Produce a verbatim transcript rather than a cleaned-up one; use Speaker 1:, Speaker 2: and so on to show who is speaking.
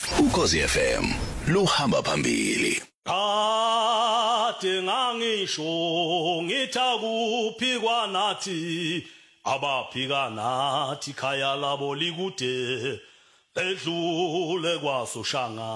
Speaker 1: Ukhozi F M luhamba phambili.
Speaker 2: Kade ngangisho ngitha kuphi kwanathi abaphika nathi khaya labo likude edlule kwaso shanga.